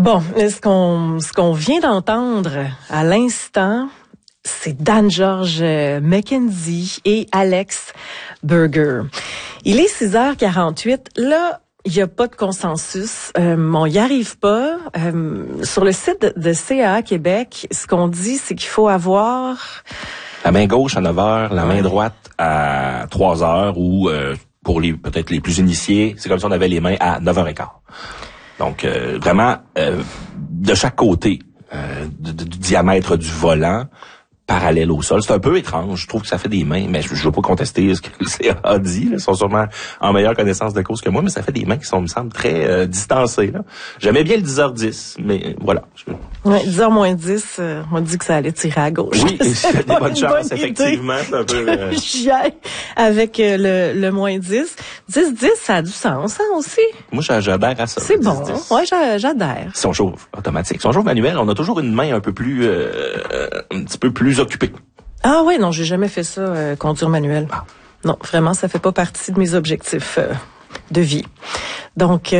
Bon, ce qu'on vient d'entendre à l'instant, c'est Dan-Georges McKenzie et Alex Burger. Il est 6h48. Là, il n'y a pas de consensus. On n'y arrive pas. Sur le site de CAA Québec, ce qu'on dit, c'est qu'il faut avoir... La main gauche à 9h, la main droite à 3h ou pour peut-être les plus initiés, c'est comme si on avait les mains à 9h15. Donc, vraiment, de chaque côté du diamètre du volant, parallèle au sol. C'est un peu étrange. Je trouve que ça fait des mains, mais je veux pas contester ce que le CA a dit. Là. Ils sont sûrement en meilleure connaissance de cause que moi, mais ça fait des mains qui sont, me semble, très distancées. Là. J'aimais bien le 10h10, mais voilà. Ouais, 10h moins 10, on dit que ça allait tirer à gauche. Oui, il y a des bonnes chances, effectivement. C'est un peu... J'y aille avec le moins 10. 10-10, ça a du sens, hein, aussi? Moi, j'adhère à ça. C'est bon. 10-10. Ouais, j'adhère. Si on chauffe automatique. Si on chauffe manuel, on a toujours une main un peu plus... un petit peu plus occupée. Ah ouais, non, j'ai jamais fait ça, conduire manuel. Ah. Non, vraiment, ça fait pas partie de mes objectifs de vie. Donc...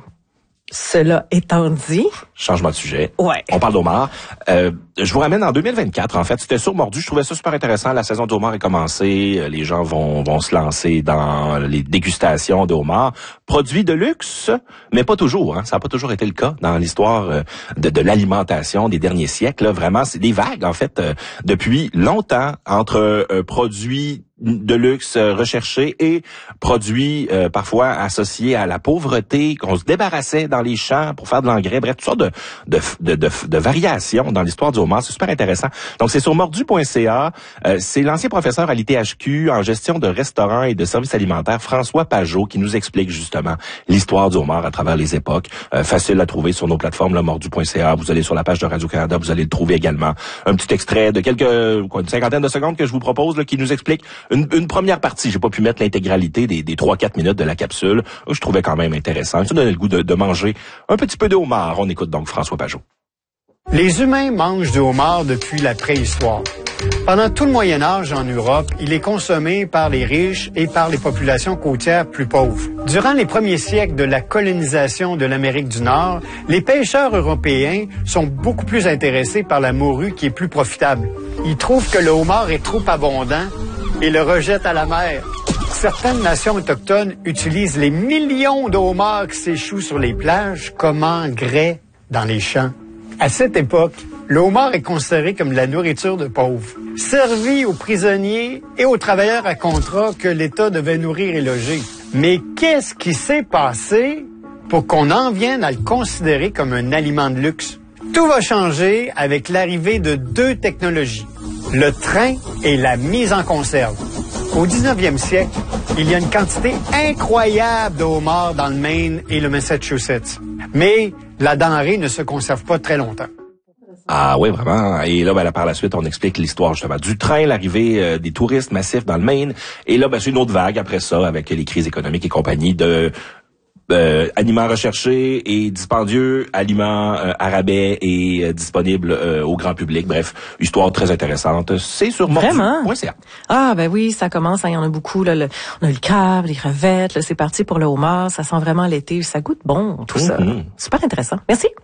Cela étant dit... Changement de sujet. Ouais. On parle d'homard. Je vous ramène en 2024. En fait, c'était sur Mordu. Je trouvais ça super intéressant. La saison d'homard est commencée. Les gens vont se lancer dans les dégustations de homard. Produit de luxe, mais pas toujours. Hein. Ça n'a pas toujours été le cas dans l'histoire de l'alimentation des derniers siècles. Là. Vraiment, c'est des vagues, en fait, depuis longtemps entre produits de luxe recherchés et produits parfois associés à la pauvreté qu'on se débarrassait dans les champs pour faire de l'engrais. Bref, toutes sortes de variations dans l'histoire du homard. C'est super intéressant. Donc, c'est sur mordu.ca. C'est l'ancien professeur à l'ITHQ en gestion de restaurants et de services alimentaires, François Pajot, qui nous explique justement l'histoire du homard à travers les époques. Facile à trouver sur nos plateformes, là, mordu.ca. Vous allez sur la page de Radio-Canada, vous allez le trouver également. Un petit extrait de une cinquantaine de secondes que je vous propose, là, qui nous explique une première partie. J'ai pas pu mettre l'intégralité des 3-4 minutes de la capsule. Je trouvais quand même intéressant. Ça donnait le goût de manger un petit peu de homard. On écoute donc François Pajot. Les humains mangent du homard depuis la préhistoire. Pendant tout le Moyen Âge en Europe, il est consommé par les riches et par les populations côtières plus pauvres. Durant les premiers siècles de la colonisation de l'Amérique du Nord, les pêcheurs européens sont beaucoup plus intéressés par la morue qui est plus profitable. Ils trouvent que le homard est trop abondant et le rejettent à la mer. Certaines nations autochtones utilisent les millions de homards qui s'échouent sur les plages comme engrais dans les champs. À cette époque, le homard est considéré comme la nourriture de pauvres, servi aux prisonniers et aux travailleurs à contrat que l'État devait nourrir et loger. Mais qu'est-ce qui s'est passé pour qu'on en vienne à le considérer comme un aliment de luxe? Tout va changer avec l'arrivée de 2 technologies, le train et la mise en conserve. Au 19e siècle, il y a une quantité incroyable de homards dans le Maine et le Massachusetts. Mais la denrée ne se conserve pas très longtemps. Ah oui, vraiment. Et là, par la suite, on explique l'histoire justement du train, l'arrivée des touristes massifs dans le Maine. Et là, c'est une autre vague après ça, avec les crises économiques et compagnie de aliments recherchés et dispendieux, aliments à rabais et disponibles au grand public. Bref, histoire très intéressante. C'est sur mordu.ca. Ah ben oui, ça commence, il y en a beaucoup. Là, on a le crabe, les crevettes, là, c'est parti pour le homard. Ça sent vraiment l'été, ça goûte bon, tout ça. Super intéressant. Merci.